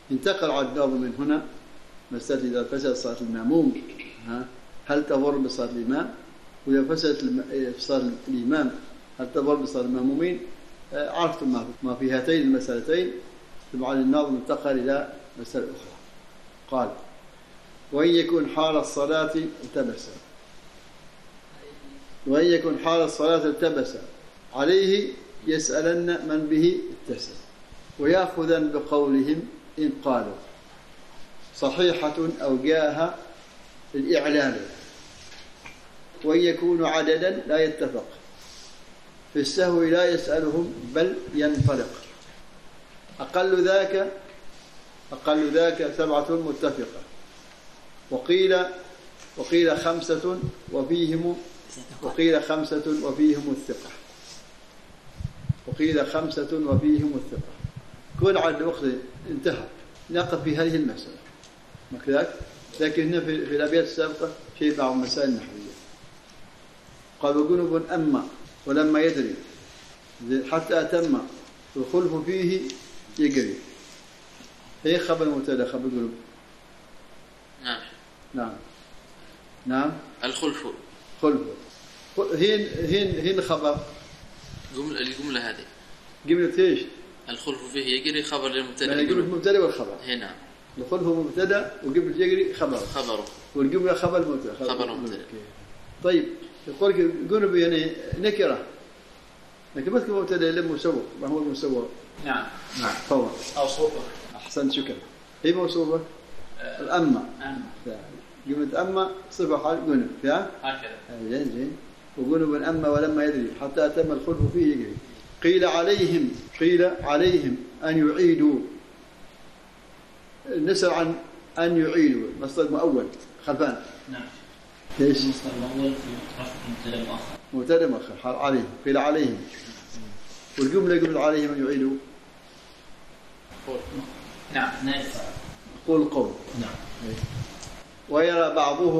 انتقل على الناظم من هنا مسألة إذا فسد صلاة المأموم هل تضر بصلاة الإمام، وإذا فسدت صلاة الإمام هل تضر بصلاة المأمومين. عرفتم ما في هاتين المسألتين. ثم الناظم انتقل إلى مسألة أخرى. قال: وإن يكن حال الصلاة التبس عليه يسألن من به اتصل، ويأخذا بقولهم إن قالوا صحيحة أو جاءها الإعلان، وإن يكون عددا لا يتفق في السهو لا يسألهم بل ينفرق. أقل ذاك 7 متفقة، وقيل 5 وفيهم الثقة. كل عدد الوقت انتهى. نقف في هذه المسألة مكذاك. لكن هنا في الأبيات السابقة شيء بعض المسائل النحوية. قال: وجنب أما ولما يدري حتى أتم الخلف فيه يجري. هي خبر مبتدا خبر جنب. نعم الخلف هين خبر الجملة هذه جملة ايش؟ الخلف فيه يجري خبر للمبتدا. يعني جملة مبتدا والخبر هنا الخلف مبتدا وجملة يجري خبره والجملة خبر مبتدا. طيب يقول جنب يعني نكرة، لكن بس مبتدا لم مسوى. ما هو المسوى؟ نعم طبعا موصوفة. أحسنت شكرا. هي موصوفة الأما جملة أما صفة حال جنب هكذا. زين. وجنب أما ولما يدري حتى أتم الخلف فيه يجري. قيل عليهم أن يعيدوا. نسأل عن أن يعيدوا مصدر مؤول خلفان. نعم. ليش؟ مصدر مؤول في مبتدأ مؤخر حال عليهم. قيل عليهم. والجملة عليهم أن يعيدوا. نعم. قول. نعم. ويرى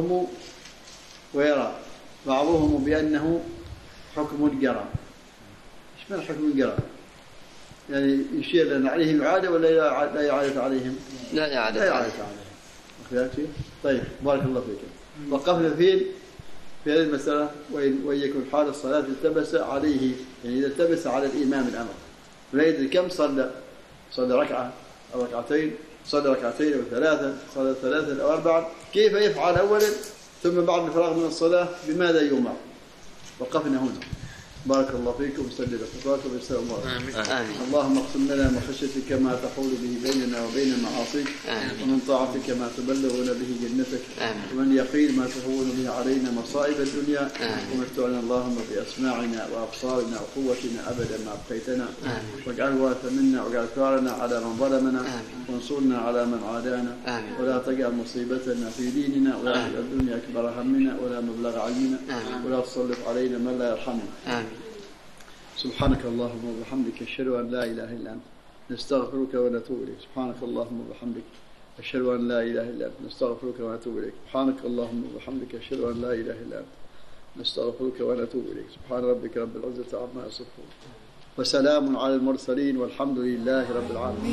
بعضهم بأنه حكم جرى. إيش معنى حكم جرى؟ يعني يشير لأن عليهم إعادة ولا لا إعادة عليهم؟ لا إعادة عليهم. طيب بارك الله فيك. وقفنا في هذه المسألة. وإن يكون حال الصلاة التبس عليه، يعني إذا التبس على الإمام الأمر ولا يدري كم صلى ركعة أو ركعتين، صلى ركعتين أو 3، صلى 3 أو 4، كيف يفعل أولا ثم بعد الفراغ من الصلاة بماذا يؤمر؟ وقفنا هنا. بارك الله فيكم وسلم وبارك وسلم. اللهم اقسم لنا من خشيتك ما تحول به بيننا وبين معاصيك، ومن طاعتك ما تبلغنا به جنتك، ومن يقين ما تهون به علينا مصائب الدنيا، ومتعنا اللهم بأسماعنا وأبصارنا وقوتنا أبدا ما أبقيتنا، واجعل الوارث منا واجعل ثارنا على من ظلمنا، وانصرنا على من عادانا، ولا تجعل مصيبتنا في ديننا، ولا تجعل الدنيا أكبر همنا ولا مبلغ علمنا، ولا تسلط علينا من لا يرحمنا. سبحانك اللهم وبحمدك أشهد أن لا إله إلا أنت نستغفرك ونتوب إليك. سبحانك اللهم وبحمدك أشهد أن لا إله إلا أنت نستغفرك ونتوب إليك. سبحانك اللهم وبحمدك أشهد أن لا إله إلا أنت نستغفرك ونتوب إليك. سبحان ربك رب العزة عما يصفون وسلام على المرسلين والحمد لله رب العالمين.